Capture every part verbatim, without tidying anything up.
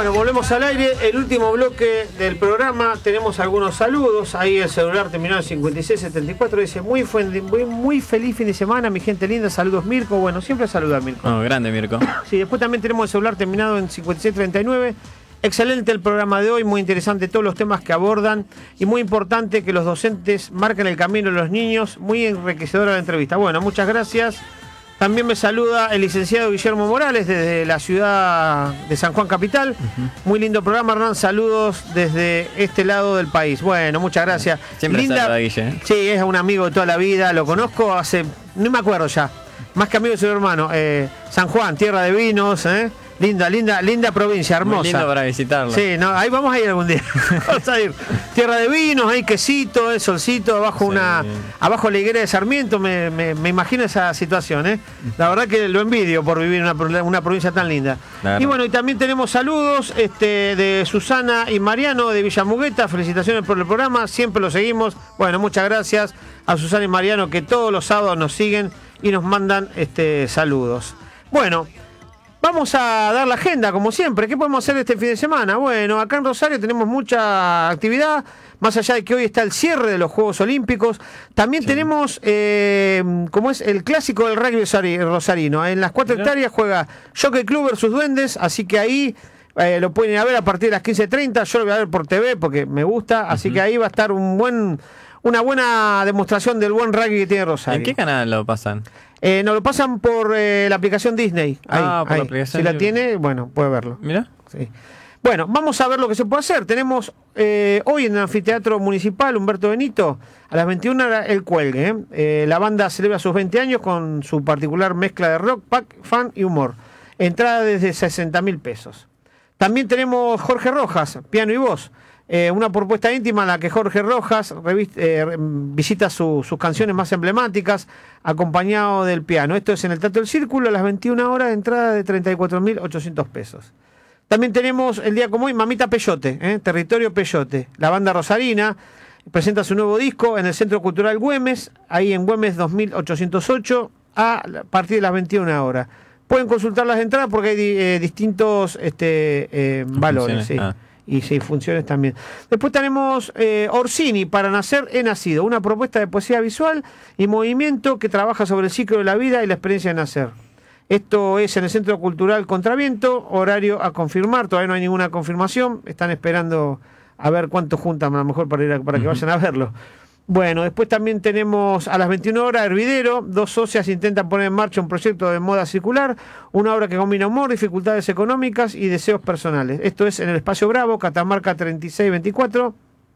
Bueno, volvemos al aire. El último bloque del programa. Tenemos algunos saludos. Ahí el celular terminó en cincuenta y seis setenta y cuatro. Dice, muy, muy, muy feliz fin de semana, mi gente linda. Saludos, Mirko. Bueno, siempre saluda a Mirko. Oh, grande, Mirko. Sí, después también tenemos el celular terminado en cincuenta y seis treinta y nueve. Excelente el programa de hoy, muy interesante todos los temas que abordan y muy importante que los docentes marquen el camino de los niños. Muy enriquecedora la entrevista. Bueno, muchas gracias. También me saluda el licenciado Guillermo Morales desde la ciudad de San Juan Capital. Uh-huh. Muy lindo programa, Hernán. Saludos desde este lado del país. Bueno, muchas gracias. Siempre Linda, saluda, Guille. Sí, es un amigo de toda la vida. Lo conozco hace, no me acuerdo ya. Más que amigo de su hermano. Eh, San Juan, tierra de vinos, ¿eh? Linda, linda, linda provincia, hermosa. Muy lindo para visitarlo. Sí, no, ahí vamos a ir algún día. Vamos a ir. Tierra de vinos, hay quesito, el solcito, abajo sí. una, abajo la higuera de Sarmiento, me, me, me imagino esa situación, ¿eh? La verdad que lo envidio por vivir en una, una provincia tan linda. Claro. Y bueno, y también tenemos saludos este, de Susana y Mariano de Villamugueta, felicitaciones por el programa, siempre lo seguimos. Bueno, muchas gracias a Susana y Mariano que todos los sábados nos siguen y nos mandan este, saludos. Bueno. Vamos a dar la agenda, como siempre. ¿Qué podemos hacer este fin de semana? Bueno, acá en Rosario tenemos mucha actividad, más allá de que hoy está el cierre de los Juegos Olímpicos. También sí. tenemos, eh, como es el clásico del rugby rosarino. En las cuatro hectáreas juega Jockey Club versus Duendes, así que ahí eh, lo pueden ir a ver a partir de las quince treinta. Yo lo voy a ver por T V porque me gusta, así uh-huh. que ahí va a estar un buen, una buena demostración del buen rugby que tiene Rosario. ¿En qué canal lo pasan? Eh, nos lo pasan por eh, la aplicación Disney. Ahí, ah, por ahí. la aplicación. Si la tiene, bueno, puede verlo. Mira. Sí. Bueno, vamos a ver lo que se puede hacer. Tenemos eh, hoy en el Anfiteatro Municipal Humberto Benito, a las veintiuna horas, el cuelgue. ¿eh? Eh, la banda celebra sus veinte años con su particular mezcla de rock, pack, fan y humor. Entrada desde sesenta mil pesos. También tenemos Jorge Rojas, piano y voz. Eh, una propuesta íntima en la que Jorge Rojas revist- eh, visita su, sus canciones más emblemáticas acompañado del piano. Esto es en el Teatro del Círculo a las veintiuna horas, entrada de treinta y cuatro mil ochocientos pesos. También tenemos el día como hoy Mamita Peyote, ¿eh? Territorio Peyote. La banda rosarina presenta su nuevo disco en el Centro Cultural Güemes, ahí en Güemes dos mil ochocientos ocho a partir de las veintiuna horas. Pueden consultar las entradas porque hay eh, distintos este, eh, valores. Sí. Ah. Y sí, funciones también. Después tenemos eh, Orsini, Para nacer he nacido, una propuesta de poesía visual y movimiento que trabaja sobre el ciclo de la vida y la experiencia de nacer. Esto es en el Centro Cultural Contraviento, horario a confirmar, todavía no hay ninguna confirmación, están esperando a ver cuánto juntan a lo mejor para, ir a, para que uh-huh. vayan a verlo. Bueno, después también tenemos a las veintiuna horas Hervidero, dos socias intentan poner en marcha un proyecto de moda circular, una obra que combina humor, dificultades económicas y deseos personales. Esto es en el Espacio Bravo, Catamarca treinta y seis veinticuatro.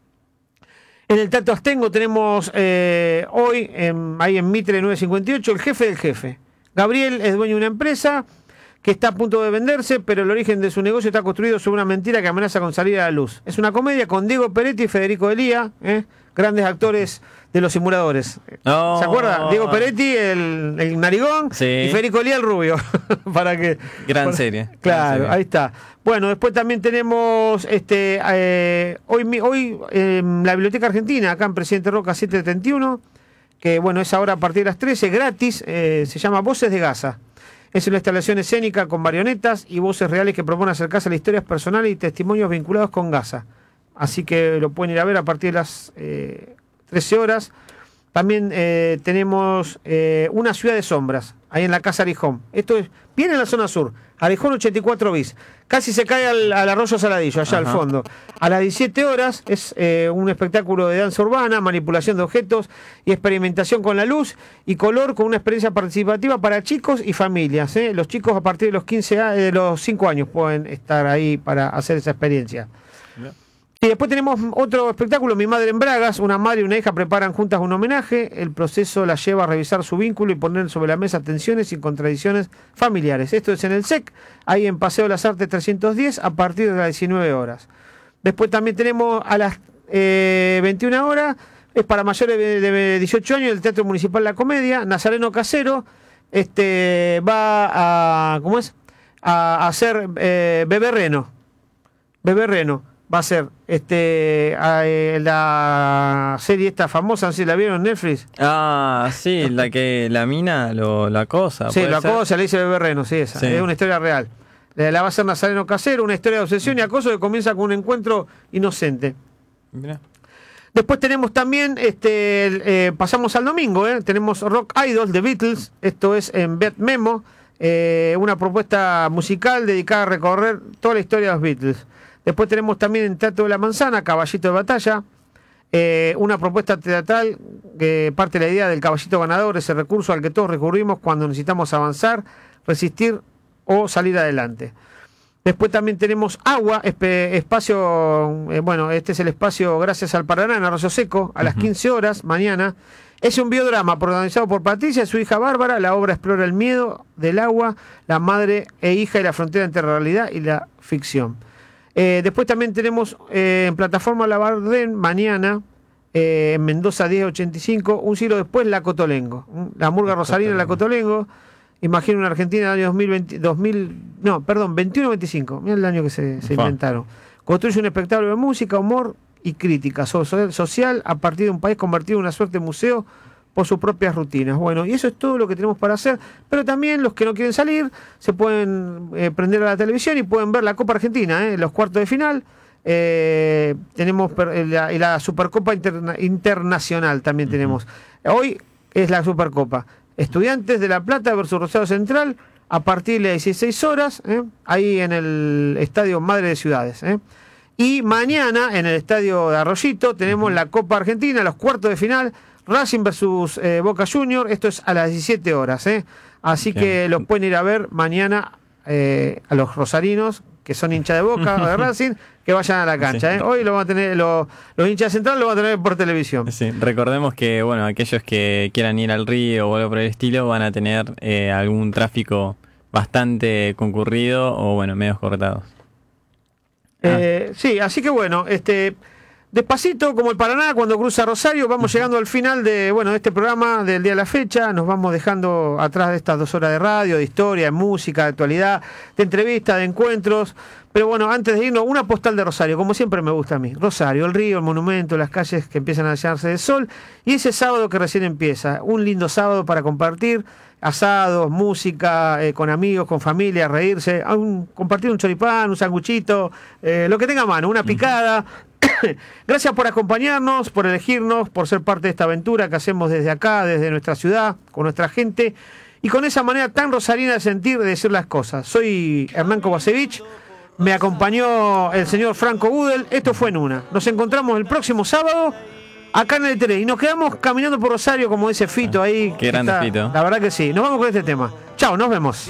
En el Teatro Astengo tenemos eh, hoy, en, ahí en Mitre nueve cincuenta y ocho, el jefe del jefe. Gabriel es dueño de una empresa que está a punto de venderse, pero el origen de su negocio está construido sobre una mentira que amenaza con salir a la luz. Es una comedia con Diego Peretti y Federico Elía, ¿eh? grandes actores de los simuladores. Oh, ¿se acuerda? Diego Peretti, el, el narigón, sí. y Federico Elía, el rubio. para que, Gran para, serie. Claro, Gran serie. Ahí está. Bueno, después también tenemos este eh, hoy, hoy eh, la Biblioteca Argentina, acá en Presidente Roca setecientos treinta y uno, que bueno, es ahora a partir de las trece, gratis, eh, se llama Voces de Gaza. Es una instalación escénica con marionetas y voces reales que propone acercarse a las historias personales y testimonios vinculados con Gaza. Así que lo pueden ir a ver a partir de las eh, trece horas. También eh, tenemos eh, Una ciudad de sombras, ahí en la Casa Arijón. Esto es bien en la zona sur, Arijón ochenta y cuatro bis. Casi se cae al, al arroyo Saladillo, allá Ajá. al fondo. A las diecisiete horas es eh, un espectáculo de danza urbana, manipulación de objetos y experimentación con la luz y color, con una experiencia participativa para chicos y familias. ¿eh? Los chicos a partir de los quince, de los cinco años pueden estar ahí para hacer esa experiencia. Yeah. Y después tenemos otro espectáculo, Mi madre en Bragas. Una madre y una hija preparan juntas un homenaje. El proceso la lleva a revisar su vínculo y poner sobre la mesa tensiones y contradicciones familiares. Esto es en el S E C, ahí en Paseo de las Artes trescientos diez, a partir de las diecinueve horas. Después también tenemos a las eh, veintiuna horas, es para mayores de, de dieciocho años, el Teatro Municipal La Comedia. Nazareno Casero este, va a, ¿cómo es? a hacer eh, Bebé Reno. Bebé Reno. Va a ser este a, eh, la serie esta famosa, no sé si la vieron en Netflix. Ah, sí, la que la mina lo la cosa. Sí, la cosa, le dice Bebé Reno, sí, esa. Sí. Es una historia real. La va a hacer Nazareno Casero, una historia de obsesión y acoso que comienza con un encuentro inocente. Mirá. Después tenemos también, este, eh, pasamos al domingo, ¿eh? Tenemos Rock Idol de Beatles, esto es en Bet Memo, eh, una propuesta musical dedicada a recorrer toda la historia de los Beatles. Después tenemos también en Teatro de la Manzana, Caballito de Batalla, eh, una propuesta teatral que parte de la idea del caballito ganador, ese recurso al que todos recurrimos cuando necesitamos avanzar, resistir o salir adelante. Después también tenemos Agua, espe, espacio, eh, bueno, este es el espacio Gracias al Paraná en Arroyo Seco, a las quince horas, mañana. Es un biodrama protagonizado por Patricia y su hija Bárbara. La obra explora el miedo del agua, la madre e hija y la frontera entre la realidad y la ficción. Eh, después también tenemos eh, en plataforma La Bardén, mañana, eh, en Mendoza diez ochenta y cinco, un siglo después, La Cotolengo. La murga rosarina La Cotolengo. Imagino una Argentina del año dos mil veinte, dos mil, no, perdón, veintiuno veinticinco, mira el año que se, se inventaron. Construye un espectáculo de música, humor y crítica so, social a partir de un país convertido en una suerte de museo por sus propias rutinas. Bueno, y eso es todo lo que tenemos para hacer, pero también los que no quieren salir se pueden eh, prender a la televisión y pueden ver la Copa Argentina, eh, los cuartos de final. Eh, tenemos per, la, la Supercopa interna, Internacional también uh-huh. tenemos. Hoy es la Supercopa. Estudiantes de La Plata versus Rosario Central a partir de las dieciséis horas, ¿eh? ahí en el Estadio Madre de Ciudades. ¿eh? Y mañana en el Estadio de Arroyito tenemos uh-huh. la Copa Argentina, los cuartos de final, Racing versus eh, Boca Junior, esto es a las diecisiete horas. ¿eh? Así Bien. que los pueden ir a ver mañana eh, a los rosarinos, que son hinchas de Boca o de Racing, que vayan a la cancha. Sí. ¿eh? Hoy lo van a tener, lo, los hinchas centrales lo van a tener por televisión. Sí. Recordemos que bueno, aquellos que quieran ir al río o algo por el estilo van a tener eh, algún tráfico bastante concurrido o bueno, medios cortados. Eh, ah. Sí, así que bueno, este despacito como el Paraná cuando cruza Rosario, vamos llegando al final de bueno de este programa del día de la fecha, nos vamos dejando atrás de estas dos horas de radio, de historia, de música, de actualidad, de entrevistas, de encuentros. Pero bueno, antes de irnos, una postal de Rosario, como siempre me gusta a mí. Rosario, el río, el monumento, las calles que empiezan a llenarse de sol. Y ese sábado que recién empieza, un lindo sábado para compartir, asados, música, eh, con amigos, con familia, reírse, un, compartir un choripán, un sanguchito, eh, lo que tenga a mano, una picada. Gracias por acompañarnos, por elegirnos, por ser parte de esta aventura que hacemos desde acá, desde nuestra ciudad, con nuestra gente. Y con esa manera tan rosarina de sentir, de decir las cosas. Soy Hernán Kovacevic. Me acompañó el señor Franco Gudel. Esto fue en una. Nos encontramos el próximo sábado acá en el T R E y nos quedamos caminando por Rosario, como dice Fito ahí. Qué grande Fito. La verdad que sí. Nos vamos con este tema. Chao, nos vemos.